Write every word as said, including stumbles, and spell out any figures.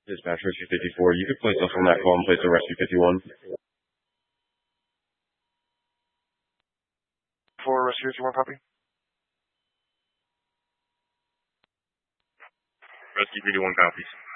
Dispatch Rescue fifty-four, you could place us on that call and place a Rescue fifty-one. For Rescue fifty-one, copy. Rescue fifty-one copies.